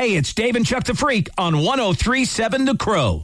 Hey, it's Dave and Chuck the Freak on 103.7 The Crow.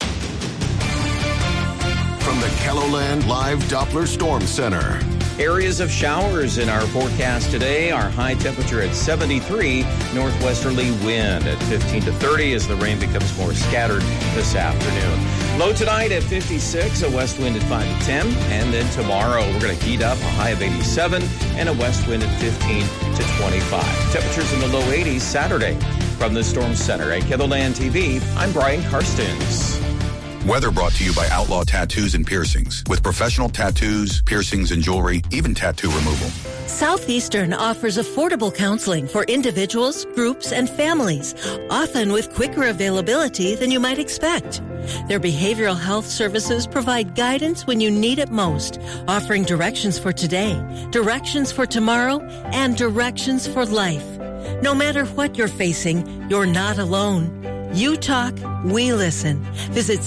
From the KELOLAND Live Doppler Storm Center. Areas of showers in our forecast today. Our high temperature at 73, northwesterly wind at 15 to 30 as the rain becomes more scattered this afternoon. Low tonight at 56, a west wind at 5 to 10. And then tomorrow we're going to heat up, a high of 87 and a west wind at 15 to 25. Temperatures in the low 80s Saturday. From the Storm Center at KELOLAND TV, I'm Brian Karstens. Weather brought to you by Outlaw Tattoos and Piercings. With professional tattoos, piercings, and jewelry, even tattoo removal. Southeastern offers affordable counseling for individuals, groups, and families, often with quicker availability than you might expect. Their behavioral health services provide guidance when you need it most, offering directions for today, directions for tomorrow, and directions for life. No matter what you're facing, you're not alone. You talk, we listen. Visit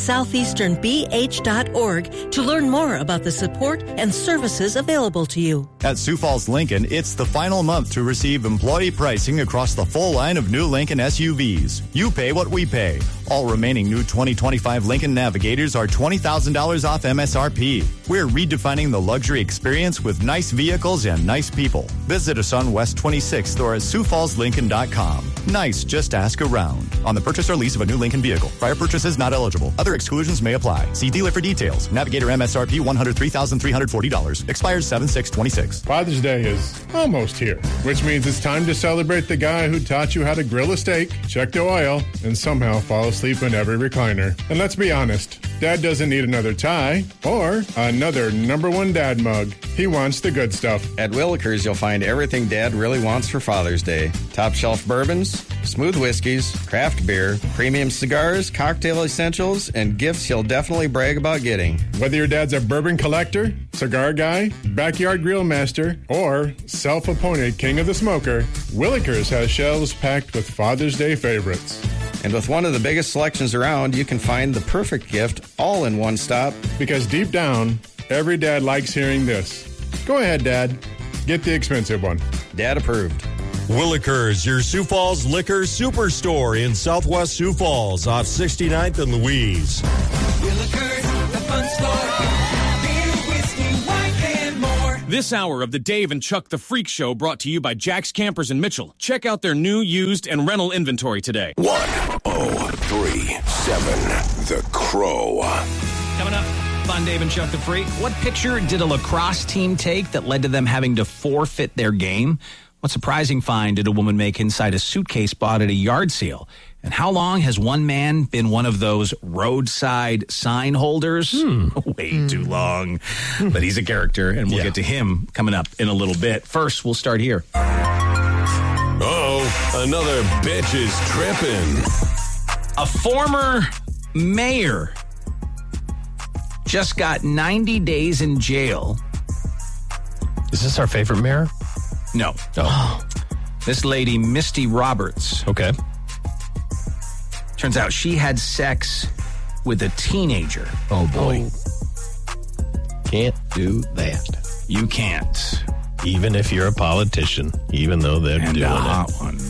southeasternbh.org to learn more about the support and services available to you. At Sioux Falls Lincoln, it's the final month to receive employee pricing across the full line of new Lincoln SUVs. You pay what we pay. All remaining new 2025 Lincoln Navigators are $20,000 off MSRP. We're redefining the luxury experience with nice vehicles and nice people. Visit us on West 26th or at SiouxFallsLincoln.com. Nice, just ask around. On the purchase or lease of a new Lincoln vehicle. Prior purchases not eligible. Other exclusions may apply. See dealer for details. Navigator MSRP $103,340. Expires 7/6/26. Father's Day is almost here, which means it's time to celebrate the guy who taught you how to grill a steak, check the oil, and somehow fall asleep in every recliner. And let's be honest, Dad doesn't need another tie or another #1 dad mug. He wants the good stuff. At Willikers, you'll find everything Dad really wants for Father's Day. Top shelf bourbons, smooth whiskeys, craft beer, premium cigars, cocktail essentials, and gifts he'll definitely brag about getting. Whether your dad's a bourbon collector, cigar guy, backyard grill master, or self-appointed king of the smoker, Willikers has shelves packed with Father's Day favorites. And with one of the biggest selections around, you can find the perfect gift all in one stop. Because deep down, every dad likes hearing this. Go ahead, Dad. Get the expensive one. Dad approved. Willikers, your Sioux Falls liquor superstore in Southwest Sioux Falls off 69th and Louise. Willikers, the fun store. Beer, whiskey, wine, and more. This hour of the Dave and Chuck the Freak Show brought to you by Jack's Campers in Mitchell. Check out their new, used, and rental inventory today. 1037 The Crow. Coming up on Dave and Chuck the Freak, what picture did a lacrosse team take that led to them having to forfeit their game? What surprising find did a woman make inside a suitcase bought at a yard sale? And how long has one man been one of those roadside sign holders? Way too long. But he's a character, and we'll get to him coming up in a little bit. First, we'll start here. Uh-oh, another bitch is tripping. A former mayor just got 90 days in jail. Is this our favorite mayor? No. Oh. This lady, Misty Roberts. Okay. Turns out she had sex with a teenager. Oh, boy. Can't do that. You can't. Even if you're a politician, even though they're And doing a hot it. one.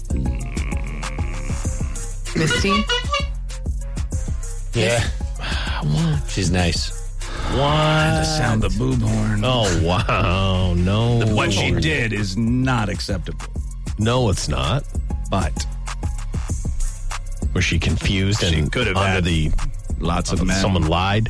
Misty? Yeah. She's nice. What? To sound the boob horn. Oh, wow. No. What she did is not acceptable. No, it's not. But was she confused she and could have under had the lots of men. Someone lied?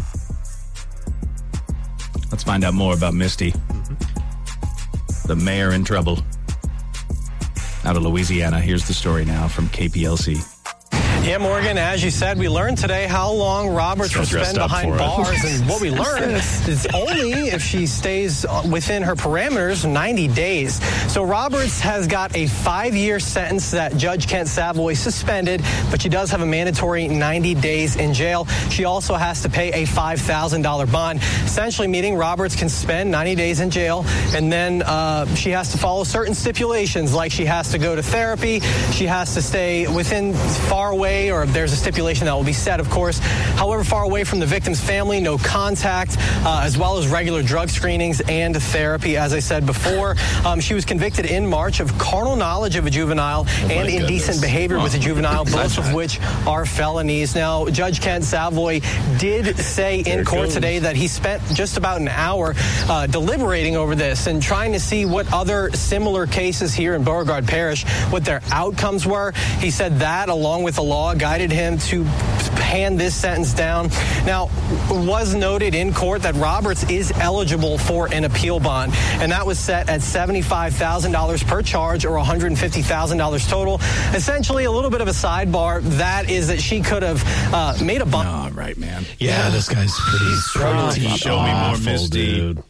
Let's find out more about Misty. The mayor in trouble. Out of Louisiana. Here's the story now from KPLC. Yeah, Morgan, as you said, we learned today how long Roberts will spend behind bars. And what we learned is only if she stays within her parameters, 90 days. So Roberts has got a 5-year sentence that Judge Kent Savoy suspended, but she does have a mandatory 90 days in jail. She also has to pay a $5,000 bond, essentially meaning Roberts can spend 90 days in jail, and then she has to follow certain stipulations, like she has to go to therapy, she has to stay far away away, or there's a stipulation that will be set, of course. However far away from the victim's family, no contact, as well as regular drug screenings and therapy. As I said before, she was convicted in March of carnal knowledge of a juvenile and indecent behavior with a juvenile, both of which are felonies. Now, Judge Kent Savoy did say in court today that he spent just about an hour deliberating over this and trying to see what other similar cases here in Beauregard Parish, what their outcomes were. He said that, along with the law, guided him to hand this sentence down. Now, it was noted in court that Roberts is eligible for an appeal bond, and that was set at $75,000 per charge, or $150,000 total. Essentially, a little bit of a sidebar, that is that she could have made a bond. All right, man. Yeah, this guy's pretty Show me more Misty. dude.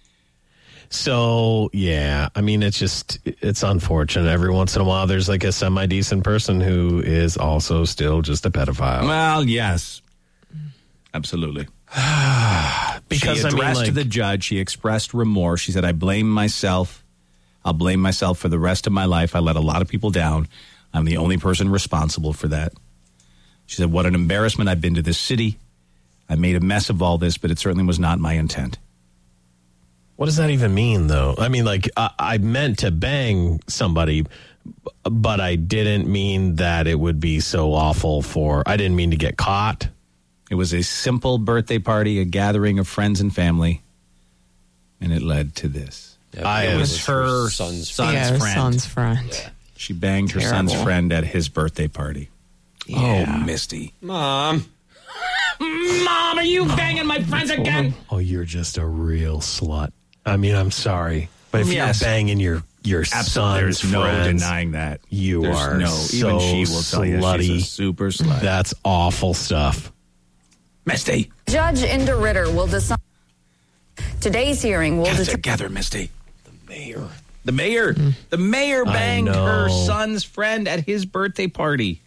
So, yeah, I mean, it's unfortunate. Every once in a while, there's like a semi-decent person who is also still just a pedophile. Well, yes. Absolutely. Because, she addressed the judge. She expressed remorse. She said, I blame myself. I'll blame myself for the rest of my life. I let a lot of people down. I'm the only person responsible for that. She said, what an embarrassment I've been to this city. I made a mess of all this, but it certainly was not my intent. What does that even mean, though? I mean, like, I meant to bang somebody, but I didn't mean that it would be so awful I didn't mean to get caught. It was a simple birthday party, a gathering of friends and family, and it led to this. Yeah, it was her son's friend. Yeah. She banged her son's friend at his birthday party. Yeah. Oh, Misty. Mom, are you banging my friends again? Oh, you're just a real slut. I mean, I'm sorry, but if you're banging your son's there's no friends, denying that. You There's are even she will tell you she's a super slut. That's awful stuff. Misty. Judge Inda Ritter will decide. Today's hearing will Get together, Misty. The mayor banged her son's friend at his birthday party.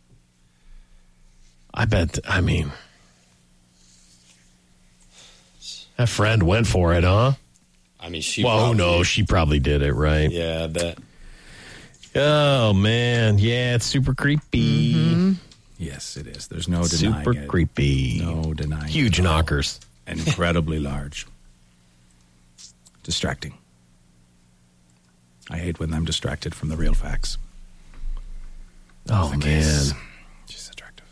I mean, that friend went for it, huh? I mean, who knows? She probably did it, right? Yeah, I bet. Oh, man. Yeah, it's super creepy. Mm-hmm. Yes, it is. There's no denying it. Super creepy. No denying it. Huge knockers. And incredibly large. Distracting. I hate when I'm distracted from the real facts. Oh, man. She's attractive.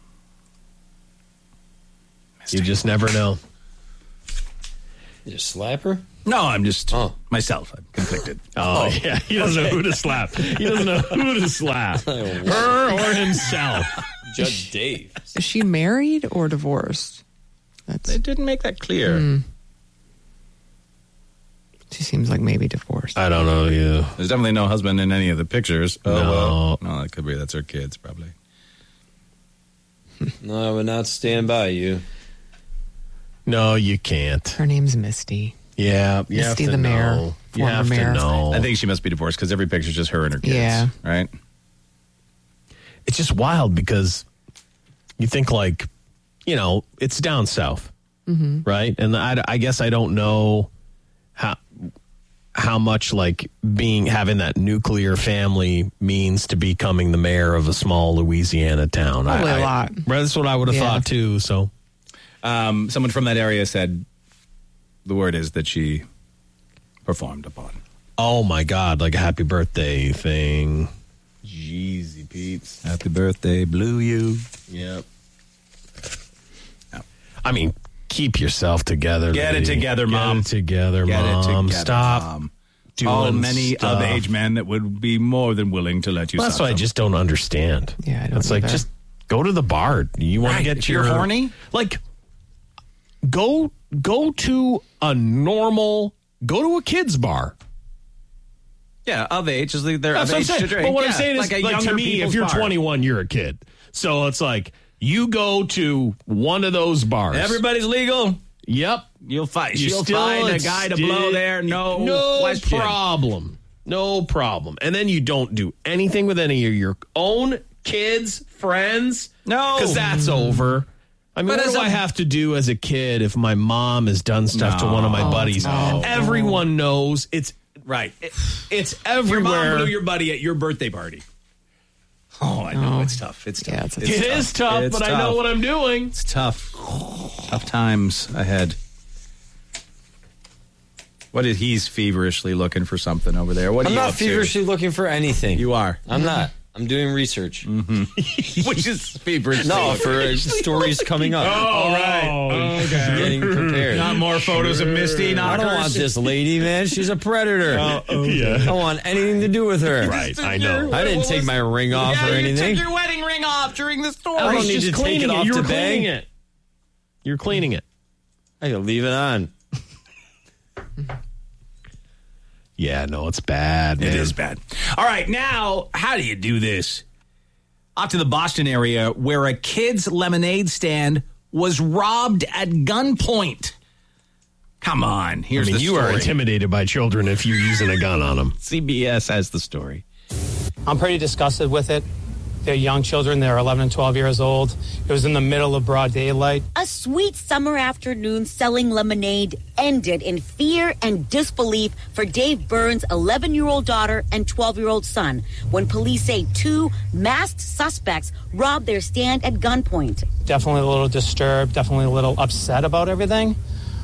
Misty. You just never know. You just slap her? No, I'm just myself. I'm conflicted. Oh, yeah. He doesn't know who to slap. He doesn't know who to slap. Her or himself. Judge Dave. Is she married or divorced? They didn't make that clear. She seems like maybe divorced. I don't know. Yeah. There's definitely no husband in any of the pictures. No. No, that could be. That's her kids, probably. No, I would not stand by you. No, you can't. Her name's Misty. Yeah. Misty the mayor. You have to know. I think she must be divorced because every picture's just her and her kids. Yeah. Right? It's just wild because you think like, it's down south, right? And I guess I don't know how much like having that nuclear family means to becoming the mayor of a small Louisiana town. Probably a lot. That's what I would have thought too. So, someone from that area said the word is that she performed upon. Oh my God! Like a happy birthday thing. Jeezy Pete's. Happy birthday, blew you. Yep. I mean, keep yourself together. Get it together, Mom. Get it together, Mom. Stop. Mom. Doing many stuff. of age men that would be more than willing to let you. That's what I just don't understand. Yeah, I don't It's like either. just go to the bar. You want to get if your you're horny? Like go to a normal. Go to a kid's bar. Yeah, of age. They're That's of what I'm age saying. to drink. But what I'm Yeah, saying is, like a like, to younger me, if people's you're bar. 21, you're a kid. So it's like you go to one of those bars. Everybody's legal. Yep. You'll find. You She'll still find a guy to blow there. No question. problem. No problem. And then you don't do anything with any of your own kids, friends. No. Because that's over. I mean, But what as do a- I have to do as a kid if my mom has done stuff to one of my buddies? no. Everyone knows it's Right. it's Your everywhere. mom blew your buddy at your birthday party. Oh, I know. It's tough. It's tough. Yeah, It's It is tough, It's but I know what I'm doing. It's tough. Tough times ahead. What is he's feverishly looking for something over there? What are I'm you not up to? feverishly looking for anything. You are. I'm not. I'm doing research. Which is feverishly. No, for stories coming up. Oh, right. Okay. Getting prepared. Not more photos of Misty. Not I don't want this lady, man. She's a predator. I don't want anything to do with her. Right, I know. I didn't take my ring off or anything. You took your wedding ring off during the story. I don't need Just to take it off You're to cleaning bang. it. You're cleaning it. I can leave it on. Yeah, no, it's bad, man. It is bad. All right, now, how do you do this? Off to the Boston area where a kid's lemonade stand was robbed at gunpoint. Come on, here's the story. You are intimidated by children if you're using a gun on them. CBS has the story. I'm pretty disgusted with it. They're young children. They're 11 and 12 years old. It was in the middle of broad daylight. A sweet summer afternoon selling lemonade ended in fear and disbelief for Dave Burns' 11-year-old daughter and 12-year-old son when police say 2 masked suspects robbed their stand at gunpoint. Definitely a little disturbed, definitely a little upset about everything.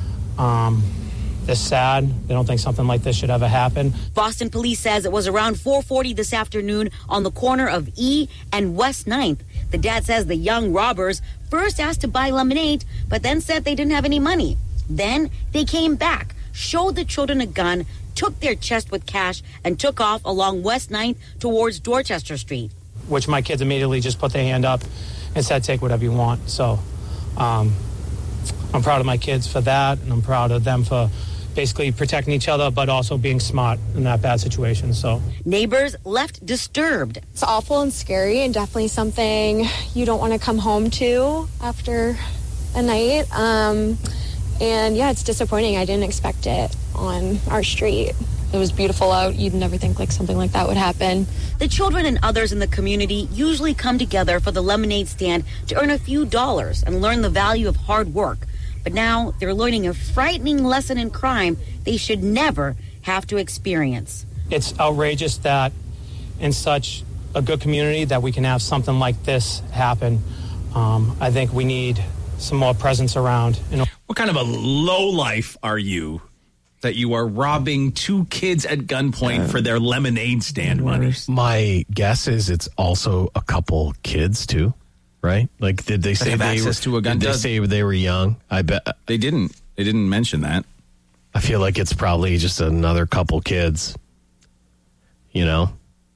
They're sad. They don't think something like this should ever happen. Boston police says it was around 4:40 this afternoon on the corner of E and West 9th. The dad says the young robbers first asked to buy lemonade, but then said they didn't have any money. Then they came back, showed the children a gun, took their chest with cash, and took off along West 9th towards Dorchester Street. Which my kids immediately just put their hand up and said, take whatever you want. So I'm proud of my kids for that, and I'm proud of them for basically protecting each other, but also being smart in that bad situation. So neighbors left disturbed. It's awful and scary, and definitely something you don't want to come home to after a night. And yeah, it's disappointing. I didn't expect it on our street. It was beautiful out. You'd never think like something like that would happen. The children and others in the community usually come together for the lemonade stand to earn a few dollars and learn the value of hard work. But now they're learning a frightening lesson in crime they should never have to experience. it's outrageous that in such a good community that we can have something like this happen. I think we need some more presence around. What kind of a lowlife are you that you are robbing 2 kids at gunpoint for their lemonade stand money? My guess is it's also a couple kids too, right? Like, did they say have they access were, to a gun? Did they say they were young? I bet they didn't. They didn't mention that. I feel like it's probably just another couple kids. You know.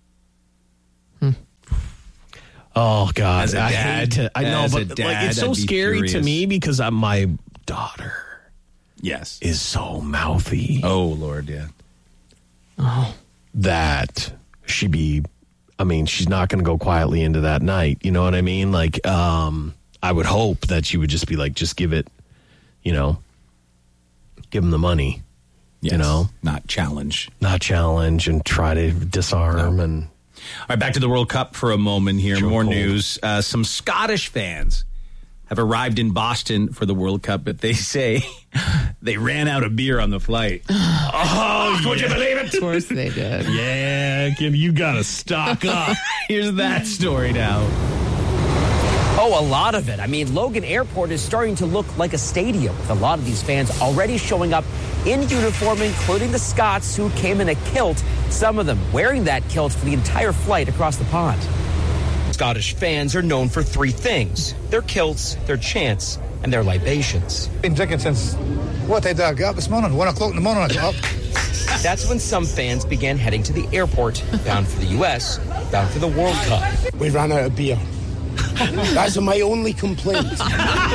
Oh God! As a dad, I know, as a but dad, like, it's so I'd be scary to furious. me because my daughter, yes, is so mouthy. Oh Lord, yeah. Oh, that she be. I mean, she's not going to go quietly into that night. You know what I mean? Like, I would hope that she would just be like, just give it. You know, give him the money. Yes. You know, not challenge, and try to disarm and. All right, back to the World Cup for a moment here. More news. Some Scottish fans have arrived in Boston for the World Cup, but they say they ran out of beer on the flight. Would you believe it? Of course they did. Yeah, you got to stock up. Here's that story now. Oh, a lot of it. I mean, Logan Airport is starting to look like a stadium with a lot of these fans already showing up in uniform, including the Scots who came in a kilt, some of them wearing that kilt for the entire flight across the pond. Scottish fans are known for 3 things: their kilts, their chants, and their libations. Been drinking since, what time did I get up this morning? 1 o'clock in the morning I got up. That's when some fans began heading to the airport, bound for the U.S., bound for the World Cup. We ran out of beer. That's my only complaint. That's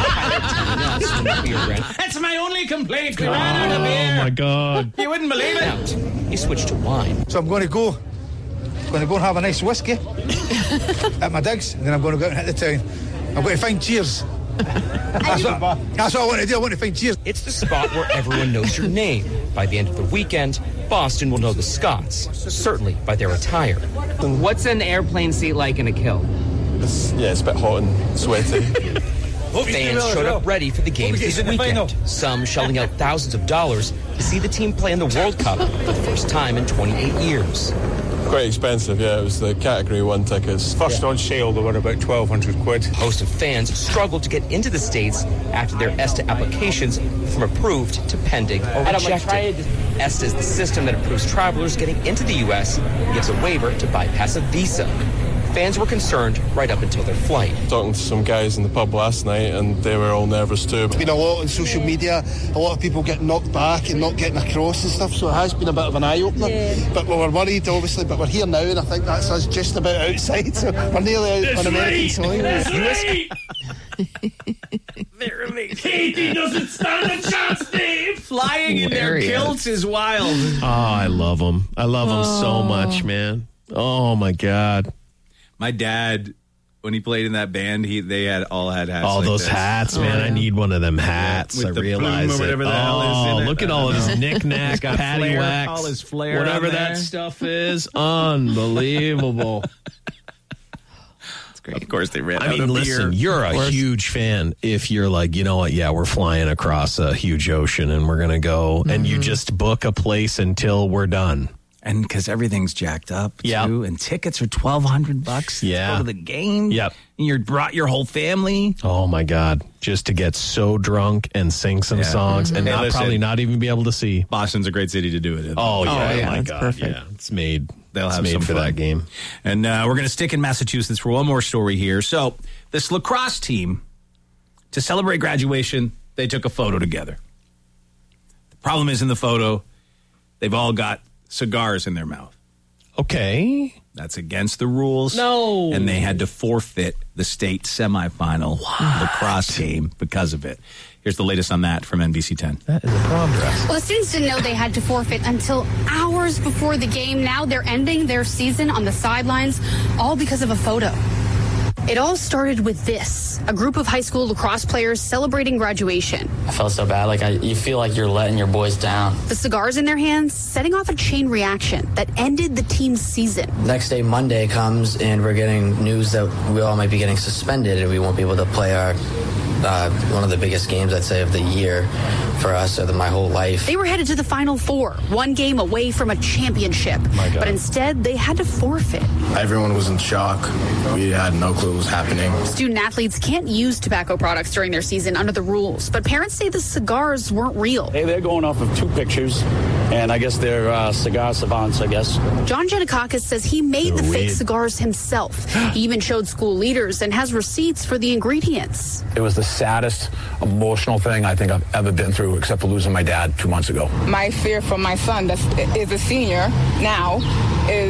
my only complaint. We ran out of beer. Oh my God! You wouldn't believe it. He switched to wine. So I'm going to go and have a nice whiskey at my digs, and then I'm going to go out and hit the town. I'm going to find Cheers. That's what I want to do. I want to find Cheers. It's the spot where everyone knows your name. By the end of the weekend, Boston will know the Scots, certainly by their attire. What's an airplane seat like in a kilt? It's a bit hot and sweaty. Fans showed up ready for the games this weekend, some shelling out thousands of dollars to see the team play in the World Cup for the first time in 28 years. Quite expensive, yeah. It was the Category 1 tickets. First on sale, they were about 1,200 quid. A host of fans struggled to get into the States after their ESTA applications from approved to pending or rejected. ESTA is the system that approves travelers getting into the U.S. and gives a waiver to bypass a visa. Fans were concerned right up until their flight. Talking to some guys in the pub last night, and they were all nervous too. There's been a lot on social media, a lot of people getting knocked back and not getting across and stuff, so it has been a bit of an eye-opener. Yeah. But we were worried, obviously, but we're here now, and I think that's us just about outside, so we're nearly out on American soil. Katie doesn't stand a chance, Dave. Flying in their kilts is wild. Oh, I love them. I love them so much, man. Oh, my God. My dad, when he played in that band, they had hats. All like those this. hats, man. I need one of them hats. With I the realize plume or whatever it. the hell is in it. Look at all of his knick-knack, paddywhacks, all his flair, whatever on there. that stuff is. Unbelievable. That's great. Of course, they ran out I mean, of listen, beer. you're a huge fan if you're like, you know what, yeah, we're flying across a huge ocean and we're going to go, and you just book a place until we're done. And because everything's jacked up, too. And tickets are $1,200 to go to the game. Yep. And you brought your whole family. Oh, my God. Just to get so drunk and sing some songs and probably not even be able to see. Boston's a great city to do it in. Oh, yeah. my It's God. perfect. Yeah. It's made. They'll it's have made some for fun. that game. And we're going to stick in Massachusetts for one more story here. So this lacrosse team, to celebrate graduation, they took a photo together. The problem is in the photo, they've all got cigars in their mouth. Okay. That's against the rules. No. And they had to forfeit the state semifinal lacrosse game because of it. Here's the latest on that from NBC 10. That is a prom dress. Well, the students didn't know they had to forfeit until hours before the game. Now they're ending their season on the sidelines, all because of a photo. It all started with this, a group of high school lacrosse players celebrating graduation. I felt so bad. You feel like you're letting your boys down. The cigars in their hands, setting off a chain reaction that ended the team's season. Next day, Monday comes, and we're getting news that we all might be getting suspended, and we won't be able to play our one of the biggest games, I'd say, of the year for us, or my whole life. They were headed to the Final Four, one game away from a championship. But instead, they had to forfeit. Everyone was in shock. We had no clue what was happening. Student athletes can't use tobacco products during their season under the rules, but parents say the cigars weren't real. Hey, they're going off of 2 pictures, and I guess they're cigar savants, I guess. John Janikakis says he made the fake cigars himself. He even showed school leaders and has receipts for the ingredients. It was the saddest, emotional thing I think I've ever been through, except for losing my dad 2 months ago. My fear for my son that is a senior now is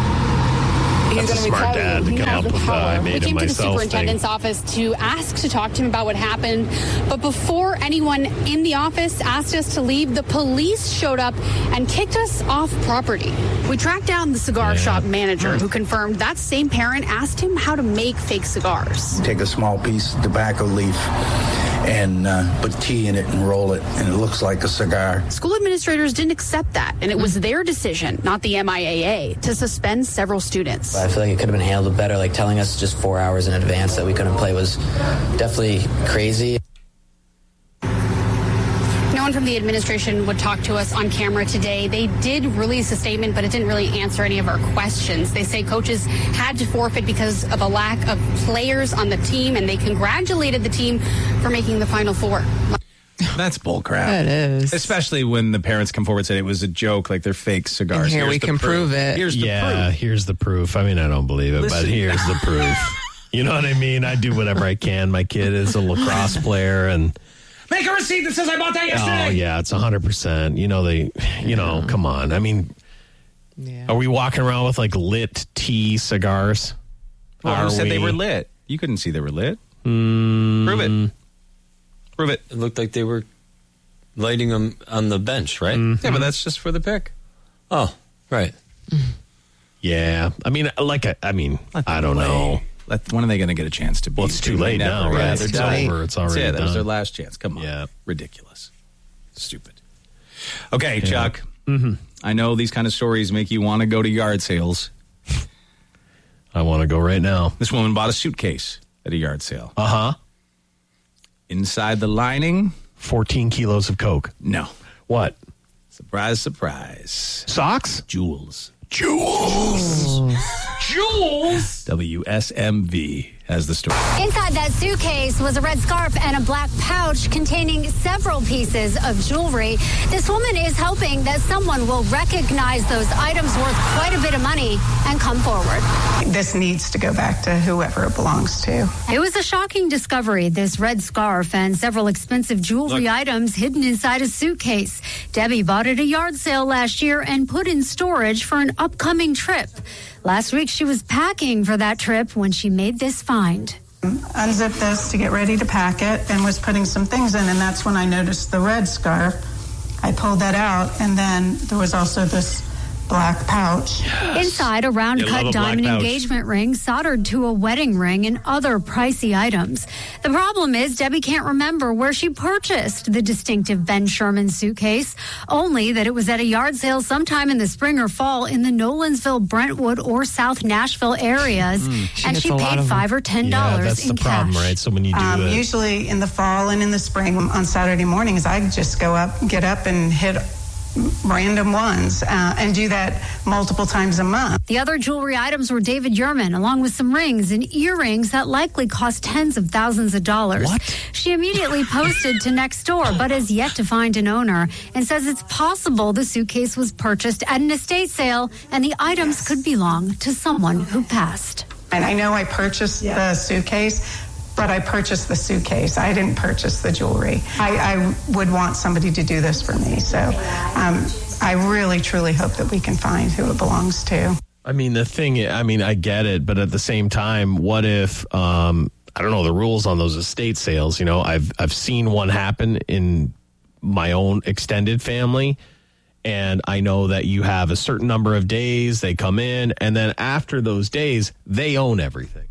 he's going to retaliate. He has the power. We came to the superintendent's office to ask to talk to him about what happened. But before anyone in the office asked us to leave, the police showed up and kicked us off property. We tracked down the cigar shop manager who confirmed that same parent asked him how to make fake cigars. Take a small piece of tobacco leaf and put tea in it and roll it, and it looks like a cigar. School administrators didn't accept that, and it was their decision, not the MIAA, to suspend several students. I feel like it could have been handled better. Like telling us just 4 hours in advance that we couldn't play was definitely crazy. No one from the administration would talk to us on camera today. They did release a statement, but it didn't really answer any of our questions. They say coaches had to forfeit because of a lack of players on the team, and they congratulated the team for making the Final Four. That's bullcrap. It is. Especially when the parents come forward and say it was a joke, like they're fake cigars. And here Here's we the can prove it. Here's the proof. Here's the proof. I mean, I don't believe it, but here's the proof. You know what I mean? I do whatever I can. My kid is a lacrosse player, and Make a receipt that says I bought that yesterday. oh yeah, it's 100%. Come on. I mean, are we walking around with like lit tea cigars? Well, who said they were lit? You couldn't see they were lit. Prove it. Prove it. It looked like they were lighting them on the bench, right? Yeah, but that's just for the pick. Oh, right. Yeah. I mean, I don't know. When are they going to get a chance to be? Well, it's too late now, right? Yeah, It's over. It's already that was done. their last chance. Come on. Yeah. Ridiculous. Stupid. Okay, Chuck. Mm-hmm. I know these kind of stories make you want to go to yard sales. I want to go right now. This woman bought a suitcase at a yard sale. Uh-huh. Inside the lining, 14 kilos of Coke. No. What? Surprise, surprise. Socks? Jewels. Jules. WSMV has the story. Inside that suitcase was a red scarf and a black pouch containing several pieces of jewelry. This woman is hoping that someone will recognize those items worth quite a bit of money and come forward. This needs to go back to whoever it belongs to. It was a shocking discovery, this red scarf and several expensive jewelry items hidden inside a suitcase. Debbie bought at a yard sale last year and put in storage for an upcoming trip. Last week, she was packing for that trip when she made this find. Unzipped this to get ready to pack it and was putting some things in, and that's when I noticed the red scarf. I pulled that out, and then there was also this black pouch. Inside, a round-cut diamond engagement ring soldered to a wedding ring and other pricey items. The problem is Debbie can't remember where she purchased the distinctive Ben Sherman suitcase, only that it was at a yard sale sometime in the spring or fall in the Nolensville, Brentwood, or South Nashville areas, and she paid $5 or $10 that's in the problem, cash. right? So when you do it, Usually in the fall and in the spring on Saturday mornings, I just get up and hit random ones and do that multiple times a month. The other jewelry items were David Yurman, along with some rings and earrings that likely cost tens of thousands of dollars. What? She immediately posted to Nextdoor, but has yet to find an owner, and says it's possible the suitcase was purchased at an estate sale and the items could belong to someone who passed. And I know I purchased the suitcase, but I purchased the suitcase. I didn't purchase the jewelry. I would want somebody to do this for me. So I really, truly hope that we can find who it belongs to. I mean, I get it, but at the same time, what if, I don't know the rules on those estate sales. You know, I've seen one happen in my own extended family, and I know that you have a certain number of days, they come in, and then after those days, they own everything.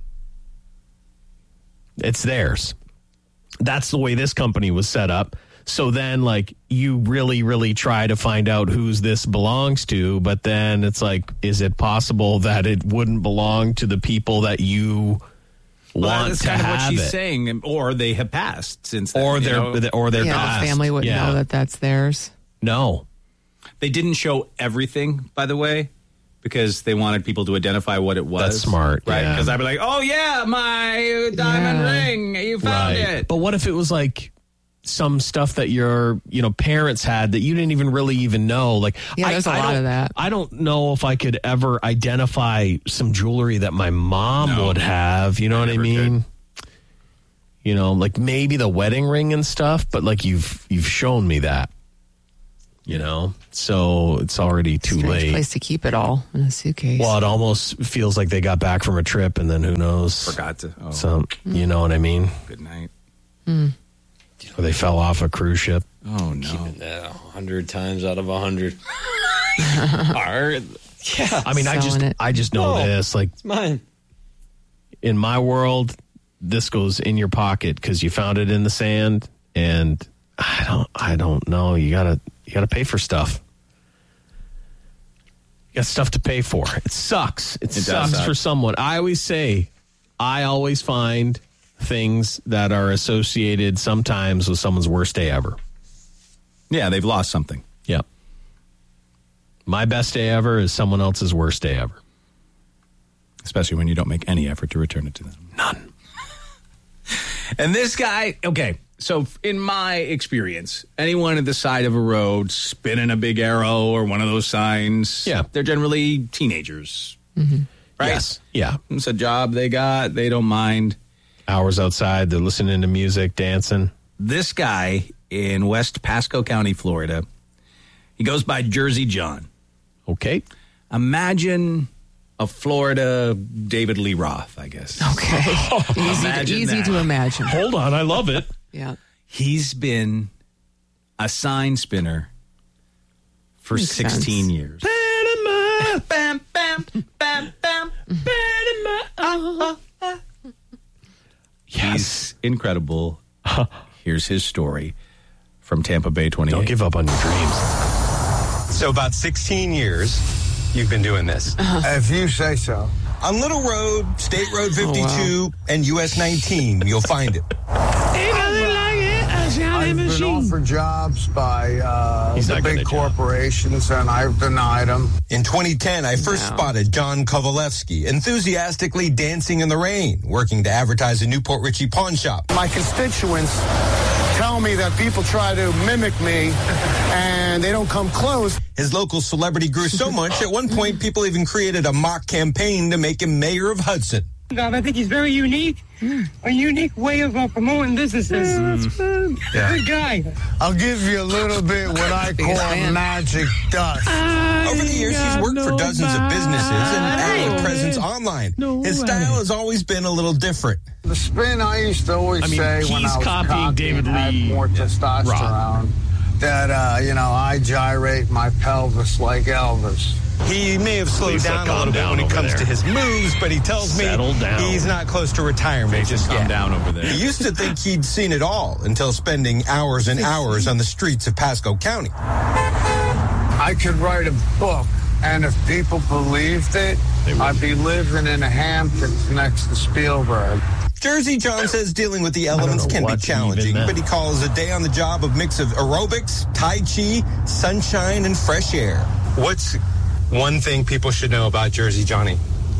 It's theirs. That's the way this company was set up. So then, like, you really, really try to find out whose this belongs to, but then it's like, is it possible that it wouldn't belong to the people that you want that's to kind have of what she's it? saying, or they have passed since then, Or you they're know? passed. The family wouldn't Yeah. know that that's theirs. No. They didn't show everything, by the way, because they wanted people to identify what it was. That's smart, Right? yeah. Because I'd be like, oh, yeah, my diamond ring. You found it. But what if it was like some stuff that your, parents had that you didn't even know? Like, Yeah, there's a lot of that. I don't know if I could ever identify some jewelry that my mom would have. You know what I mean? Like maybe the wedding ring and stuff, but like you've shown me that. So it's already too late. Place to keep it all in a suitcase. Well, it almost feels like they got back from a trip and then who knows? Forgot to. Oh. So, you know what I mean? Good night. Or they fell off a cruise ship. Oh, no. Keeping that 100 times out of 100. Yeah. I mean, I just know this. Like, It's mine. in my world, this goes in your pocket because you found it in the sand, and I don't know. You gotta pay for stuff. You got stuff to pay for. It sucks. It sucks suck. for someone. I always find things that are associated sometimes with someone's worst day ever. Yeah, they've lost something. Yep. My best day ever is someone else's worst day ever. Especially when you don't make any effort to return it to them. None. And this guy, okay, so in my experience, anyone at the side of a road spinning a big arrow or one of those signs, they're generally teenagers. Mm-hmm. Right? Yes. Yeah. It's a job they got. They don't mind. Hours outside, they're listening to music, dancing. This guy in West Pasco County, Florida, he goes by Jersey John. Okay. Imagine a Florida David Lee Roth, I guess. Okay. Easy to imagine. Hold on, I love it. Yeah. He's been a sign spinner for Makes 16 sense. years. Panama. Bam, bam, bam, bam, Panama. He's incredible. Here's his story from Tampa Bay 28. Don't give up on your dreams. So about 16 years, you've been doing this. If you say so. On Little Road, State Road 52, and US 19, you'll find it. I I've been offered jobs by the big corporations, and I've denied them. In 2010, I first spotted John Kovalevsky enthusiastically dancing in the rain, working to advertise a Newport Richie pawn shop. My constituents tell me that people try to mimic me, and they don't come close. His local celebrity grew so much, at one point, people even created a mock campaign to make him mayor of Hudson. I think he's very unique. A unique way of promoting businesses. Good guy. I'll give you a little bit what I call magic dust. Over the years, he's worked for dozens of businesses and added a presence online. His style has always been a little different. The spin I used to always say when I was copying David Lee, had more testosterone, that, I gyrate my pelvis like Elvis. He may have slowed down a little bit when it comes to his moves, but he tells me he's not close to retirement just yet. Calm down over there. He used to think he'd seen it all until spending hours and hours on the streets of Pasco County. I could write a book, and if people believed it, I'd be living in the Hamptons next to Spielberg. Jersey John says dealing with the elements can be challenging, but he calls a day on the job a mix of aerobics, Tai Chi, sunshine, and fresh air. What's one thing people should know about Jersey Johnny?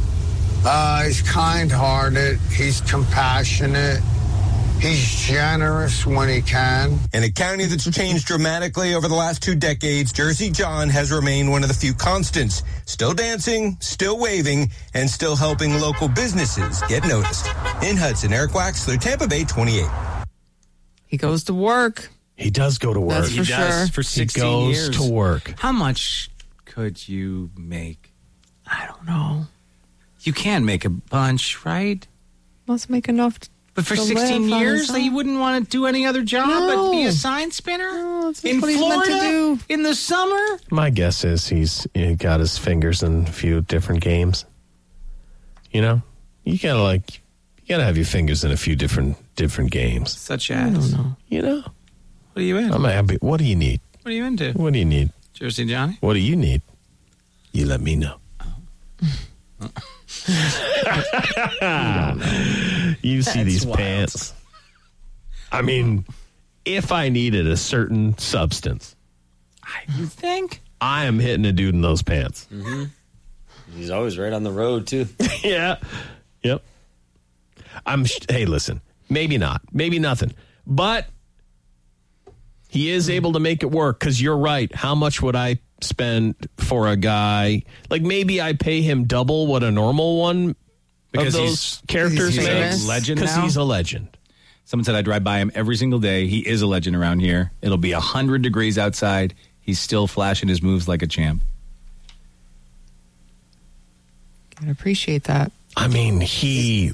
He's kind-hearted. He's compassionate. He's generous when he can. In a county that's changed dramatically over the last 2 decades, Jersey John has remained one of the few constants. Still dancing, still waving, and still helping local businesses get noticed. In Hudson, Eric Waxler, Tampa Bay 28. He goes to work. He does go to work. That's for sure. For 16 he years. goes to work. How much could you make? I don't know. You can make a bunch, right? Let's make enough. But for 16 years, he wouldn't want to do any other job but be a sign spinner? In what he's Florida? meant to do. In the summer? My guess is he got his fingers in a few different games. You know? You gotta have your fingers in a few different games. Such as? I don't know. You know? What are you in? I'm happy. What do you need? What are you into? What do you need? Jersey Johnny? What do you need? You let me know. You see these pants. I mean, if I needed a certain substance, you think? I am hitting a dude in those pants. Mm-hmm. He's always right on the road, too. Yeah. Yep. Hey, listen, maybe not. Maybe nothing. But he is able to make it work because you're right. How much would I spend for a guy? Like maybe I pay him double what a normal one because of those characters makes. A legend because he's a legend. Someone said I drive by him every single day. He is a legend around here. It'll be 100 degrees outside. He's still flashing his moves like a champ. I appreciate that. I mean, he